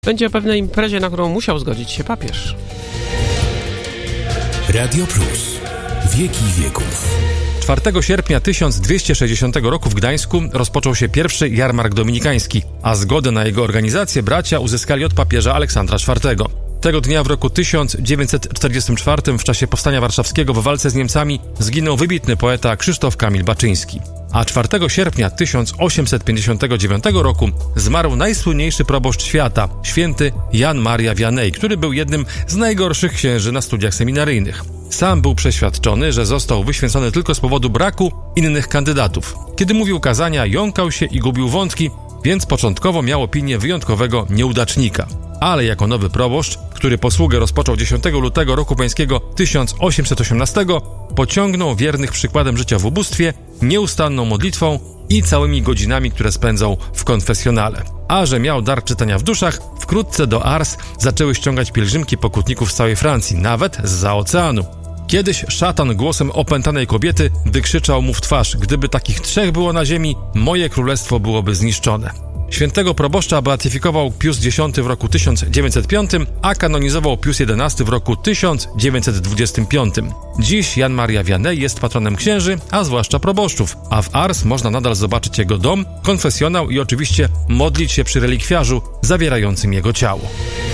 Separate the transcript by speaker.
Speaker 1: Będzie o pewnej imprezie, na którą musiał zgodzić się papież.
Speaker 2: Radio Plus. Wieki wieków.
Speaker 3: 4 sierpnia 1260 roku w Gdańsku rozpoczął się pierwszy jarmark dominikański, a zgodę na jego organizację bracia uzyskali od papieża Aleksandra IV. Tego dnia w roku 1944 w czasie Powstania Warszawskiego w walce z Niemcami zginął wybitny poeta Krzysztof Kamil Baczyński. A 4 sierpnia 1859 roku zmarł najsłynniejszy proboszcz świata, święty Jan Maria Vianney, który był jednym z najgorszych księży na studiach seminaryjnych. Sam był przeświadczony, że został wyświęcony tylko z powodu braku innych kandydatów. Kiedy mówił kazania, jąkał się i gubił wątki, więc początkowo miał opinię wyjątkowego nieudacznika. Ale jako nowy proboszcz, który posługę rozpoczął 10 lutego roku pańskiego 1818, pociągnął wiernych przykładem życia w ubóstwie, nieustanną modlitwą i całymi godzinami, które spędzał w konfesjonale. A że miał dar czytania w duszach, wkrótce do Ars zaczęły ściągać pielgrzymki pokutników z całej Francji, nawet zza oceanu. Kiedyś szatan głosem opętanej kobiety wykrzyczał mu w twarz: gdyby takich 3 było na ziemi, moje królestwo byłoby zniszczone. Świętego proboszcza beatyfikował Pius X w roku 1905, a kanonizował Pius XI w roku 1925. Dziś Jan Maria Vianney jest patronem księży, a zwłaszcza proboszczów, a w Ars można nadal zobaczyć jego dom, konfesjonał i oczywiście modlić się przy relikwiarzu zawierającym jego ciało.